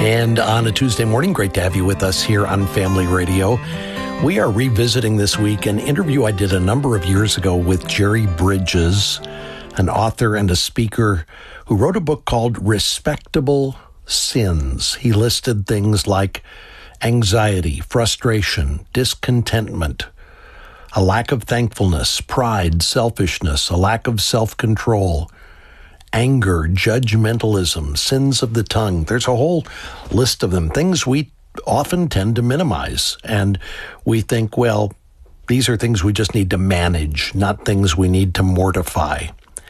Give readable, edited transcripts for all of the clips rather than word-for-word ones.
And on a Tuesday morning, great to have you with us here on Family Radio. We are revisiting this week an interview I did a number of years ago with Jerry Bridges, an author and a speaker who wrote a book called Respectable Sins. He listed things like anxiety, frustration, discontentment, a lack of thankfulness, pride, selfishness, a lack of self-control, anger, judgmentalism, sins of the tongue. There's a whole list of them, things we often tend to minimize. And we think, well, these are things we just need to manage, not things we need to mortify.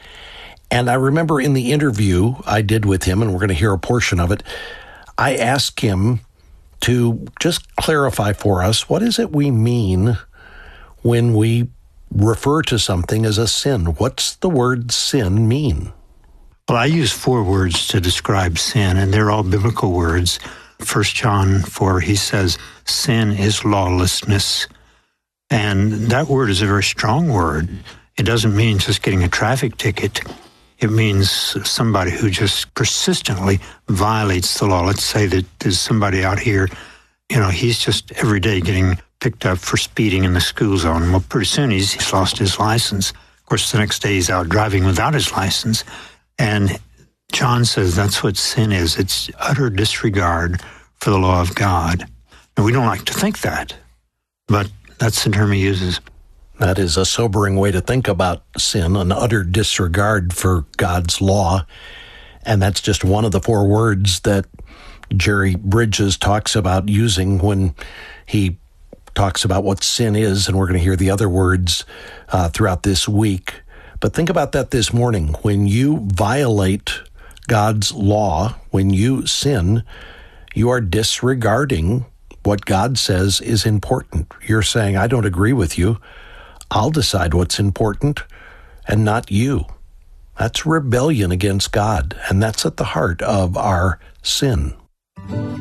And I remember in the interview I did with him, and we're going to hear a portion of it, I asked him to just clarify for us, what is it we mean when we refer to something as a sin? What's the word sin mean? Well, I use 4 words to describe sin, and they're all biblical words. 1 John 4, he says, sin is lawlessness. And that word is a very strong word. It doesn't mean just getting a traffic ticket. It means somebody who just persistently violates the law. Let's say that there's somebody out here, he's just every day getting picked up for speeding in the school zone. Well, pretty soon he's lost his license. Of course, the next day he's out driving without his license. And John says that's what sin is. It's utter disregard for the law of God. And we don't like to think that, but that's the term he uses. That is a sobering way to think about sin, an utter disregard for God's law. And that's just one of the 4 words that Jerry Bridges talks about using when he talks about what sin is. And we're going to hear the other words throughout this week. But think about that this morning. When you violate God's law, when you sin, you are disregarding what God says is important. You're saying, I don't agree with you. I'll decide what's important and not you. That's rebellion against God, and that's at the heart of our sin.